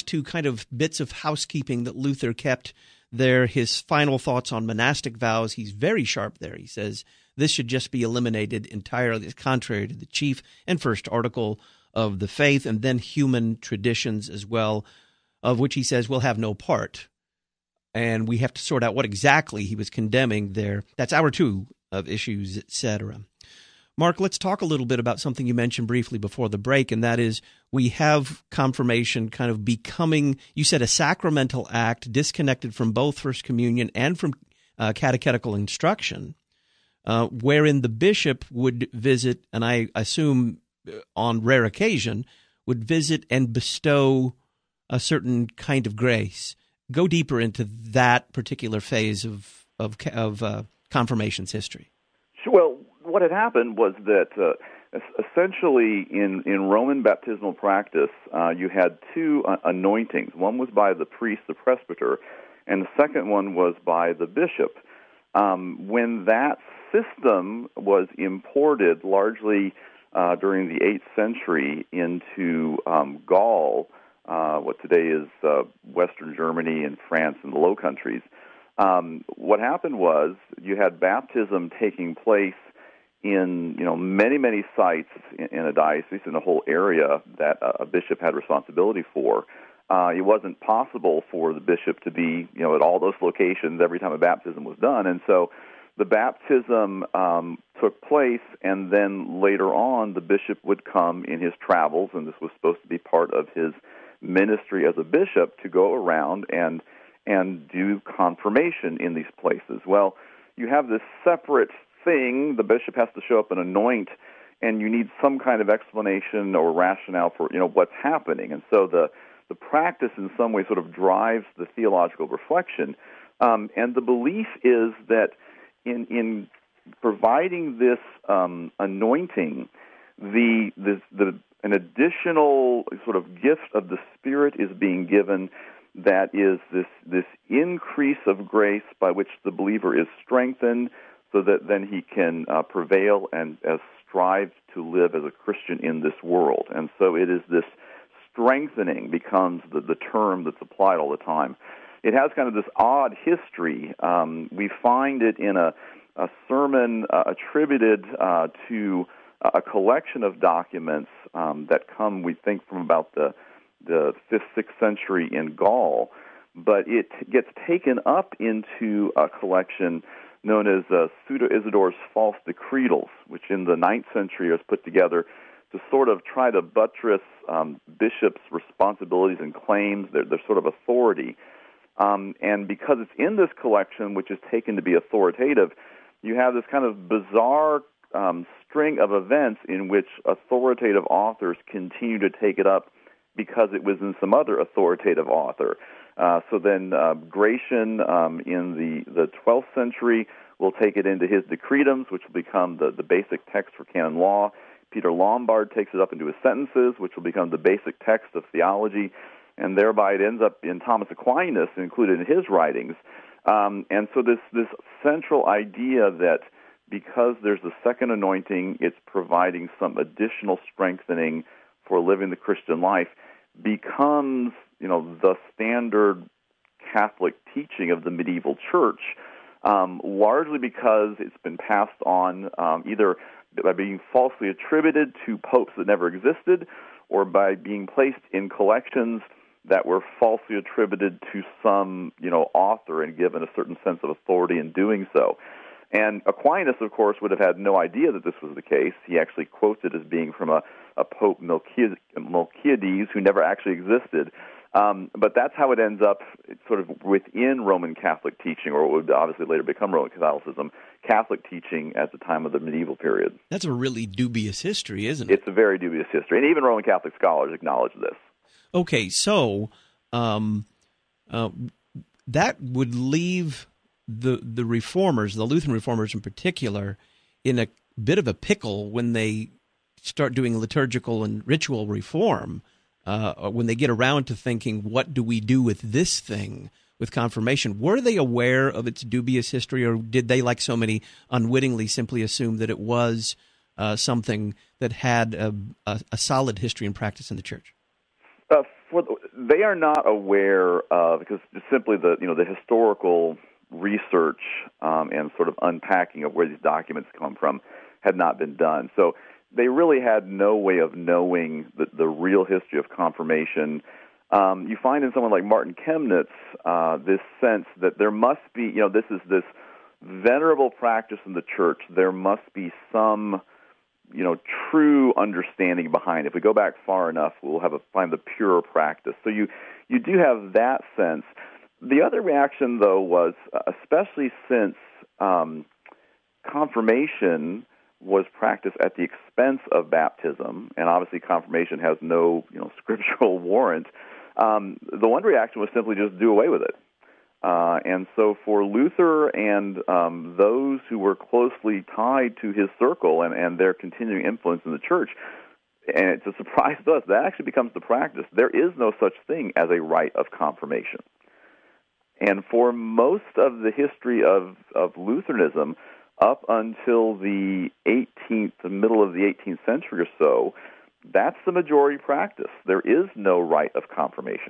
last two kind of bits of housekeeping that Luther kept there, his final thoughts on monastic vows. He's very sharp there. He says this should just be eliminated entirely, contrary to the chief and first article of the faith, and then human traditions as well, of which he says will have no part. And we have to sort out what exactly he was condemning there. That's hour two of Issues, etc. Mark, let's talk a little bit about something you mentioned briefly before the break, and that is we have confirmation kind of becoming, you said, a sacramental act disconnected from both First Communion and from catechetical instruction, wherein the bishop would visit, and I assume on rare occasion, would visit and bestow a certain kind of grace. Go deeper into that particular phase of confirmation's history. Well, what had happened was that essentially in Roman baptismal practice, you had two anointings. One was by the priest, the presbyter, and the second one was by the bishop. When that system was imported largely during the 8th century into Gaul, what today is Western Germany and France and the Low Countries, what happened was you had baptism taking place in many sites in a diocese, in a whole area that a bishop had responsibility for. It wasn't possible for the bishop to be at all those locations every time a baptism was done, and so the baptism took place, and then later on the bishop would come in his travels, and this was supposed to be part of his ministry as a bishop, to go around and do confirmation in these places. Well, you have this separate thing. The bishop has to show up and anoint, and you need some kind of explanation or rationale for what's happening. And so the practice in some way sort of drives the theological reflection. And the belief is that in providing this anointing, an additional sort of gift of the Spirit is being given, that is this increase of grace by which the believer is strengthened, so that then he can prevail and strive to live as a Christian in this world. And so it is this strengthening becomes the term that's applied all the time. It has kind of this odd history. We find it in a sermon attributed to a collection of documents that come, we think, from about the 5th, 6th century in Gaul, but it gets taken up into a collection known as Pseudo-Isidore's False Decretals, which in the 9th century was put together to sort of try to buttress bishops' responsibilities and claims, their sort of authority. And because it's in this collection, which is taken to be authoritative, you have this kind of bizarre string of events in which authoritative authors continue to take it up because it was in some other authoritative author. So then Gratian in the 12th century will take it into his Decretums, which will become the basic text for canon law. Peter Lombard takes it up into his Sentences, which will become the basic text of theology, and thereby it ends up in Thomas Aquinas, included in his writings. And so this central idea that because there's a second anointing, it's providing some additional strengthening for living the Christian life, becomes, the standard Catholic teaching of the medieval church, largely because it's been passed on either by being falsely attributed to popes that never existed, or by being placed in collections that were falsely attributed to some, author and given a certain sense of authority in doing so. And Aquinas, of course, would have had no idea that this was the case. He actually quotes it as being from a Pope Melchiades, who never actually existed. But that's how it ends up sort of within Roman Catholic teaching, or what would obviously later become Roman Catholicism, Catholic teaching at the time of the medieval period. That's a really dubious history, isn't it? It's a very dubious history, and even Roman Catholic scholars acknowledge this. Okay, so that would leave the reformers, the Lutheran reformers in particular, in a bit of a pickle when they start doing liturgical and ritual reform, when they get around to thinking, what do we do with this thing, with confirmation? Were they aware of its dubious history, or did they, like so many, unwittingly simply assume that it was something that had a solid history and practice in the church? they are not aware of, because simply the historical research and sort of unpacking of where these documents come from had not been done. So they really had no way of knowing the real history of confirmation. You find in someone like Martin Chemnitz this sense that there must be, this is this venerable practice in the church. There must be some, true understanding behind it. If we go back far enough, we'll find the pure practice. So you do have that sense. The other reaction, though, was especially since confirmation was practiced at the expense of baptism, and obviously confirmation has no scriptural warrant. The one reaction was simply just do away with it. And so for Luther and those who were closely tied to his circle and their continuing influence in the church, and it's a surprise to us, that actually becomes the practice. There is no such thing as a rite of confirmation. And for most of the history of Lutheranism, up until the middle of the 18th century or so, that's the majority practice. There is no rite of confirmation.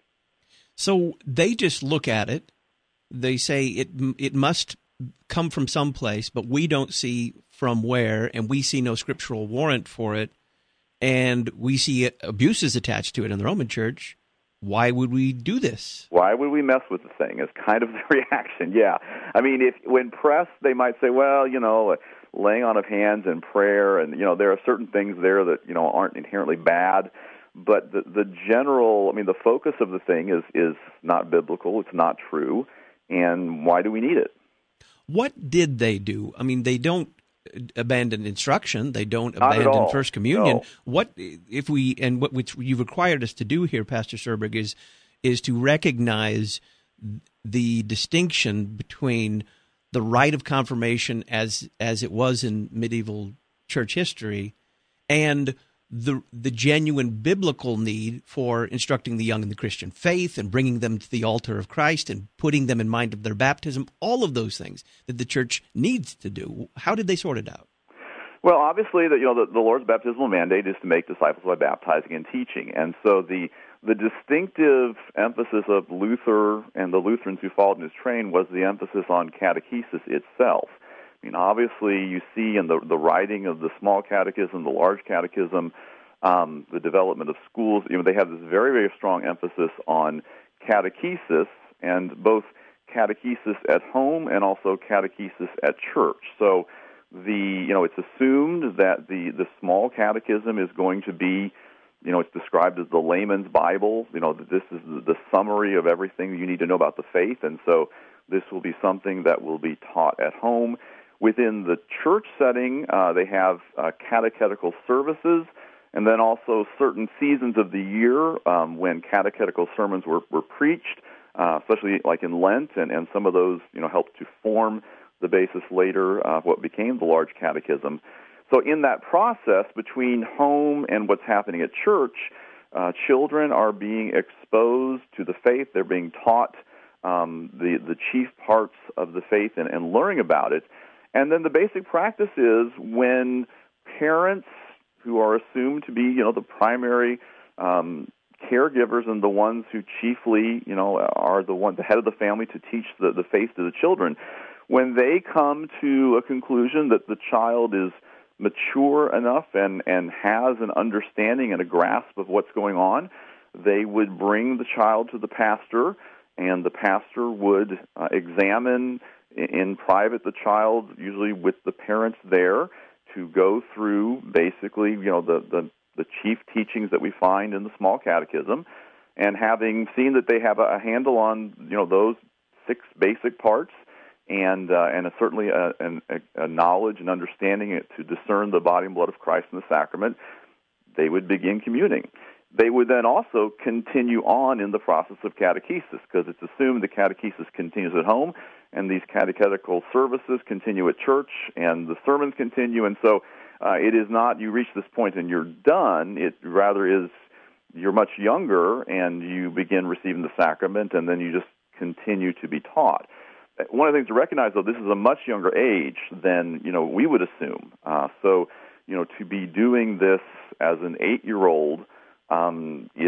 So they just look at it. They say it must come from someplace, but we don't see from where, and we see no scriptural warrant for it, and we see abuses attached to it in the Roman Church. Why would we do this? Why would we mess with the thing? Is kind of the reaction, yeah. I mean, when pressed, they might say, well, laying on of hands and prayer, and, there are certain things there that, aren't inherently bad. But the general, the focus of the thing is not biblical. It's not true. And why do we need it? What did they do? They don't abandon instruction. They don't not abandon First Communion. No. What you've required us to do here, Pastor Serberg, is to recognize the distinction between the rite of confirmation as it was in medieval church history and the genuine biblical need for instructing the young in the Christian faith and bringing them to the altar of Christ and putting them in mind of their baptism, all of those things that the church needs to do. How did they sort it out? Well, obviously, the Lord's baptismal mandate is to make disciples by baptizing and teaching. And so the distinctive emphasis of Luther and the Lutherans who followed in his train was the emphasis on catechesis itself. Obviously, you see in the writing of the small catechism, the large catechism, the development of schools, they have this very, very strong emphasis on catechesis, and both catechesis at home and also catechesis at church. So it's assumed that the small catechism is going to be, it's described as the layman's Bible. That this is the summary of everything you need to know about the faith, and so this will be something that will be taught at home. Within the church setting, they have catechetical services, and then also certain seasons of the year when catechetical sermons were preached, especially like in Lent, and some of those helped to form the basis later of what became the large catechism. So in that process between home and what's happening at church, children are being exposed to the faith. They're being taught the chief parts of the faith and learning about it. And then the basic practice is when parents who are assumed to be, the primary caregivers and the ones who chiefly, are the head of the family to teach the faith to the children, when they come to a conclusion that the child is mature enough and has an understanding and a grasp of what's going on, they would bring the child to the pastor, and the pastor would examine in private the child, usually with the parents there, to go through basically, the chief teachings that we find in the small catechism, and having seen that they have a handle on, those 6 basic parts, and certainly a knowledge and understanding it to discern the body and blood of Christ in the sacrament, they would begin communing. They would then also continue on in the process of catechesis, because it's assumed the catechesis continues at home, and these catechetical services continue at church, and the sermons continue. And so it is not you reach this point and you're done. It rather is you're much younger, and you begin receiving the sacrament, and then you just continue to be taught. One of the things to recognize, though, this is a much younger age than we would assume. So to be doing this as an 8-year-old is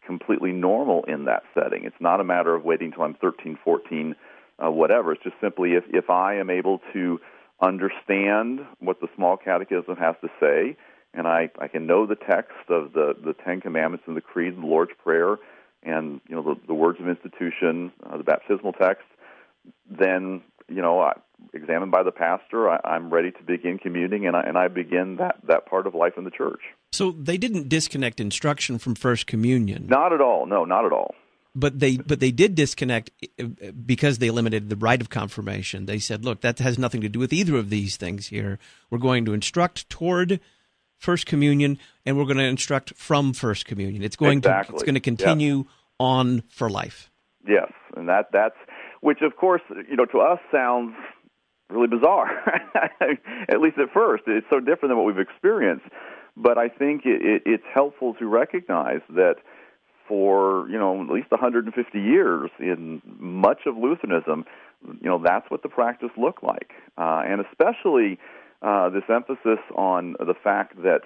completely normal in that setting. It's not a matter of waiting till I'm 13, 14, whatever. It's just simply if I am able to understand what the Small Catechism has to say, and I can know the text of the Ten Commandments and the Creed, the Lord's Prayer, and the words of institution, the baptismal text, then examined by the pastor, I'm ready to begin communing, and I begin that part of life in the church. So they didn't disconnect instruction from First Communion. Not at all. No, not at all. But they did disconnect because they eliminated the rite of confirmation. They said, look, that has nothing to do with either of these things here. We're going to instruct toward First Communion, and we're going to instruct from First Communion. It's going to continue on for life. Yes, and that's which, of course, to us sounds really bizarre. At least at first, it's so different than what we've experienced. But I think it's helpful to recognize that for at least 150 years in much of Lutheranism, that's what the practice looked like, and especially this emphasis on the fact that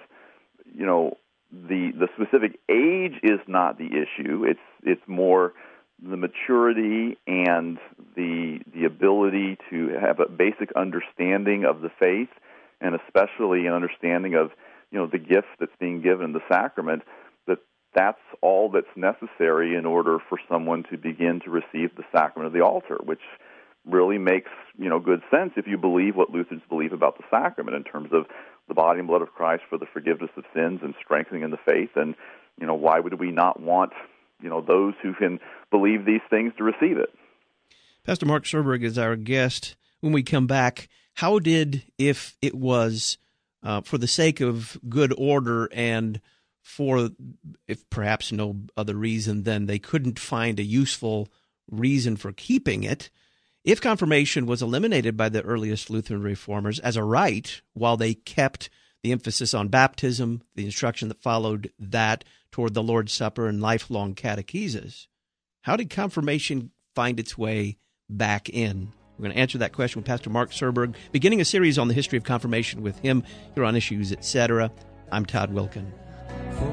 the specific age is not the issue. It's more the maturity and the ability to have a basic understanding of the faith, and especially an understanding of the gift that's being given, the sacrament, that's all that's necessary in order for someone to begin to receive the sacrament of the altar, which really makes good sense if you believe what Lutherans believe about the sacrament in terms of the body and blood of Christ for the forgiveness of sins and strengthening in the faith. And why would we not want those who can believe these things to receive it? Pastor Mark Serberg is our guest. When we come back, how did, if it was for the sake of good order and if perhaps no other reason, then they couldn't find a useful reason for keeping it, if confirmation was eliminated by the earliest Lutheran reformers as a rite, while they kept the emphasis on baptism, the instruction that followed that toward the Lord's Supper and lifelong catechesis, how did confirmation find its way back in? We're going to answer that question with Pastor Mark Serberg, beginning a series on the history of confirmation with him here on Issues Etc. I'm Todd Wilkin.